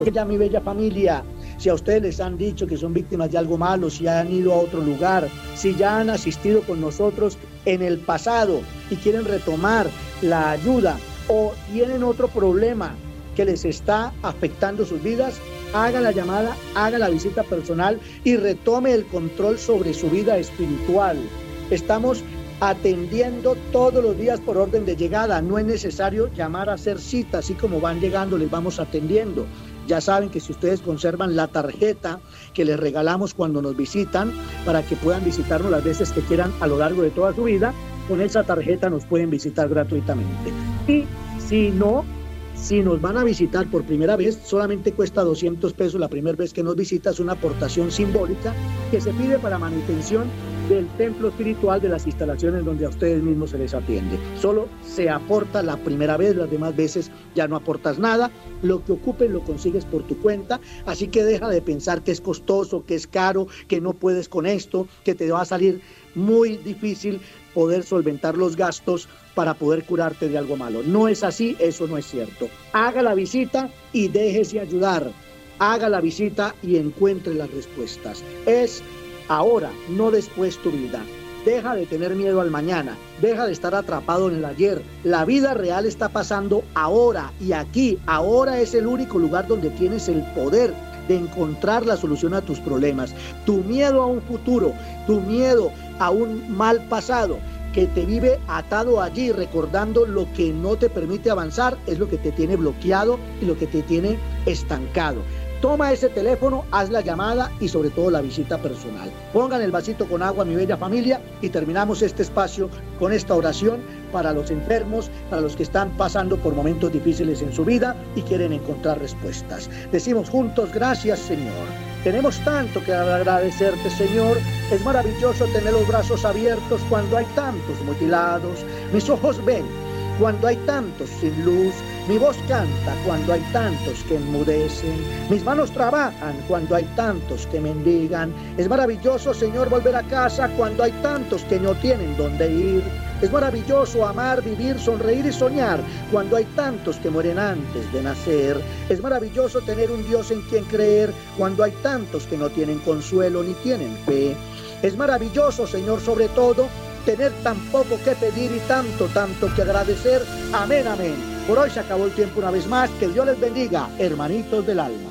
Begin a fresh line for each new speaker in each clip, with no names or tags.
Ya, mi bella familia, si a ustedes les han dicho que son víctimas de algo malo, si han ido a otro lugar, si ya han asistido con nosotros en el pasado y quieren retomar la ayuda o tienen otro problema que les está afectando sus vidas, haga la llamada, haga la visita personal y retome el control sobre su vida espiritual. Estamos atendiendo todos los días por orden de llegada. No es necesario llamar a hacer cita, así como van llegando, les vamos atendiendo. Ya saben que si ustedes conservan la tarjeta que les regalamos cuando nos visitan, para que puedan visitarnos las veces que quieran a lo largo de toda su vida, con esa tarjeta nos pueden visitar gratuitamente. Y si no, si nos van a visitar por primera vez, solamente cuesta 200 pesos la primera vez que nos visita, es una aportación simbólica que se pide para manutención del templo espiritual, de las instalaciones donde a ustedes mismos se les atiende. Solo se aporta la primera vez, las demás veces ya no aportas nada. Lo que ocupes lo consigues por tu cuenta, así que deja de pensar que es costoso, que es caro, que no puedes con esto, que te va a salir muy difícil poder solventar los gastos para poder curarte de algo malo. No es así, eso no es cierto. Haga la visita y déjese ayudar. Haga la visita y encuentre las respuestas. Es ahora, no después tu vida. Deja de tener miedo al mañana, deja de estar atrapado en el ayer. La vida real está pasando ahora y aquí. Ahora es el único lugar donde tienes el poder de encontrar la solución a tus problemas. Tu miedo a un futuro, tu miedo a un mal pasado que te vive atado allí, recordando lo que no te permite avanzar, es lo que te tiene bloqueado y lo que te tiene estancado. Toma ese teléfono, haz la llamada y sobre todo la visita personal. Pongan el vasito con agua, mi bella familia, y terminamos este espacio con esta oración para los enfermos, para los que están pasando por momentos difíciles en su vida y quieren encontrar respuestas. Decimos juntos: gracias, Señor. Tenemos tanto que agradecerte, Señor. Es maravilloso tener los brazos abiertos cuando hay tantos mutilados. Mis ojos ven cuando hay tantos sin luz. Mi voz canta cuando hay tantos que enmudecen. Mis manos trabajan cuando hay tantos que mendigan. Es maravilloso, Señor, volver a casa cuando hay tantos que no tienen dónde ir. Es maravilloso amar, vivir, sonreír y soñar cuando hay tantos que mueren antes de nacer. Es maravilloso tener un Dios en quien creer cuando hay tantos que no tienen consuelo ni tienen fe. Es maravilloso, Señor, sobre todo, tener tan poco que pedir y tanto que agradecer. Amén, amén. Por hoy se acabó el tiempo una vez más. Que Dios les bendiga, hermanitos del alma.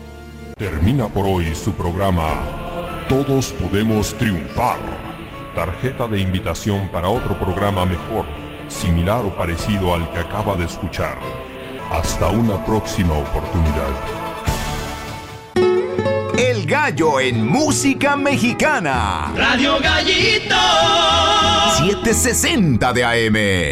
Termina por hoy su programa Todos Podemos Triunfar. Tarjeta de invitación para otro programa mejor, similar o parecido al que acaba de escuchar. Hasta una próxima oportunidad.
El Gallo en música mexicana.
Radio Gallito
760 de AM.